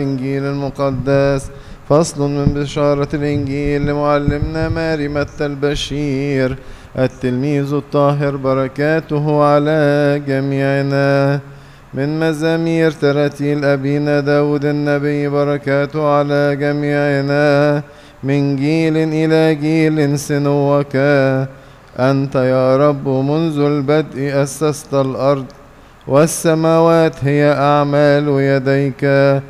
الإنجيل المقدس. فصل من بشارة الإنجيل لمعلمنا ماري متى البشير التلميذ الطاهر، بركاته على جميعنا. من مزامير تراتيل أبينا داود النبي، بركاته على جميعنا. من جيل إلى جيل سنوك أنت يا رب، منذ البدء أسست الأرض، والسماوات هي أعمال يديك.